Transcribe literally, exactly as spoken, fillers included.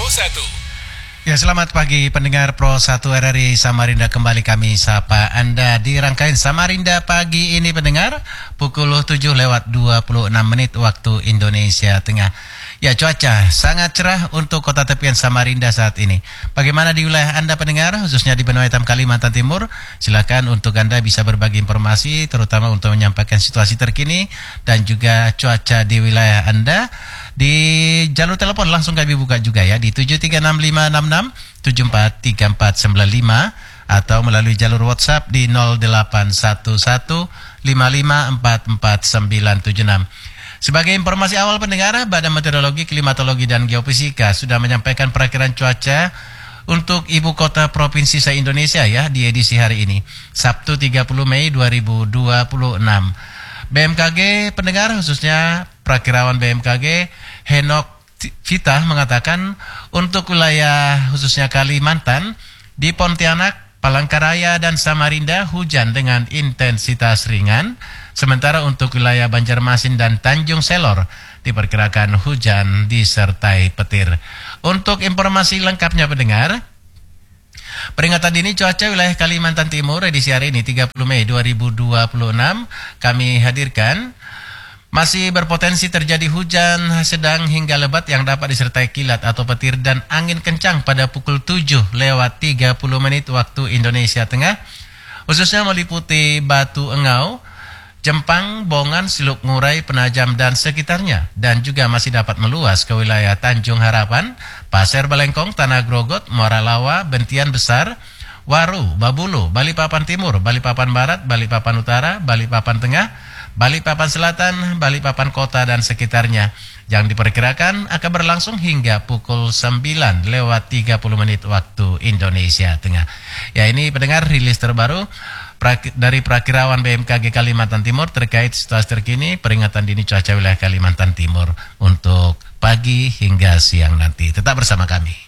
satu. Ya, selamat pagi pendengar Pro satu R R I Samarinda, kembali kami sapa Anda di rangkaian Samarinda pagi ini pendengar, pukul tujuh lewat dua puluh enam menit waktu Indonesia Tengah. Ya, cuaca sangat cerah untuk kota tepian Samarinda saat ini. Bagaimana di wilayah Anda pendengar, khususnya di Benua Hitam Kalimantan Timur? Silakan untuk Anda bisa berbagi informasi, terutama untuk menyampaikan situasi terkini dan juga cuaca di wilayah Anda. Di jalur telepon langsung kami buka juga ya di tujuh tiga enam lima enam enam tujuh empat tiga empat sembilan lima atau melalui jalur WhatsApp di nol delapan satu satu lima lima empat empat sembilan tujuh enam. Sebagai informasi awal pendengar, Badan Meteorologi, Klimatologi dan Geofisika sudah menyampaikan perakiraan cuaca untuk ibu kota provinsi se-Indonesia ya di edisi hari ini, Sabtu tiga puluh Mei dua ribu dua puluh enam. B M K G pendengar, khususnya perakirawan B M K G Henok Vita mengatakan untuk wilayah khususnya Kalimantan, di Pontianak, Palangkaraya dan Samarinda hujan dengan intensitas ringan. Sementara untuk wilayah Banjarmasin dan Tanjung Selor diperkirakan hujan disertai petir. Untuk informasi lengkapnya pendengar, peringatan dini cuaca wilayah Kalimantan Timur edisi hari ini tiga puluh Mei dua ribu dua puluh enam kami hadirkan. Masih berpotensi terjadi hujan sedang hingga lebat yang dapat disertai kilat atau petir dan angin kencang pada pukul tujuh lewat tiga puluh menit waktu Indonesia Tengah, khususnya meliputi Batu Engau, Jempang, Bongan, Siluk Ngurai, Penajam dan sekitarnya, dan juga masih dapat meluas ke wilayah Tanjung Harapan, Pasir Balengkong, Tanah Grogot, Muara Lawa, Bentian Besar, Waru, Babulu, Balikpapan Timur, Balikpapan Barat, Balikpapan Utara, Balikpapan Tengah, Balikpapan Selatan, Balikpapan Kota dan sekitarnya, yang diperkirakan akan berlangsung hingga pukul sembilan lewat tiga puluh menit waktu Indonesia Tengah. Ya, ini pendengar rilis terbaru dari perakirawan B M K G Kalimantan Timur terkait situasi terkini peringatan dini cuaca wilayah Kalimantan Timur untuk pagi hingga siang nanti. Tetap bersama kami.